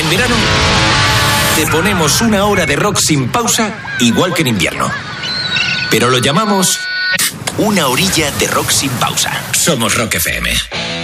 En verano, te ponemos una hora de rock sin pausa, igual que en invierno. Pero lo llamamos una horilla de rock sin pausa. Somos Rock FM.